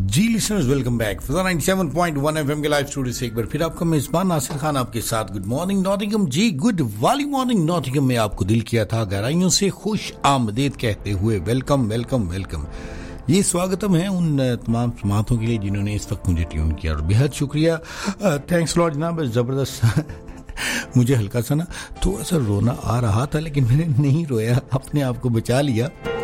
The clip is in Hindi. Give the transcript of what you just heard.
जी लिसनर्स, वेलकम बैक 97.1 एफएम के लाइव स्टूडियो से एक बार फिर आपका मेजबान नासिर खान आपके साथ। गुड मॉर्निंग नॉटिंघम जी, गुड वाली मॉर्निंग नॉटिंघम में आपको दिल किया था गहराइयों से खुश आमदीद कहते हुए वेलकम वेलकम वेलकम। ये स्वागतम है उन तमाम समातों के लिए जिन्होंने इस वक्त मुझे ट्यून किया और बेहद शुक्रिया। थैंक्स लॉट जनाब, ज़बरदस्त। मुझे हल्का सा ना थोड़ा सा रोना आ रहा था लेकिन मैंने नहीं रोया, अपने आप को बचा लिया।